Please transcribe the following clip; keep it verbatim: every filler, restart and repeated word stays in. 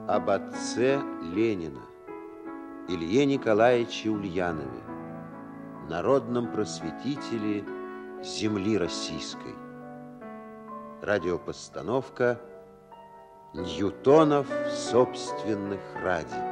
об отце Ленина, Илье Николаевиче Ульянове, народном просветителе земли российской. Радиопостановка «Ньютонов собственных ради».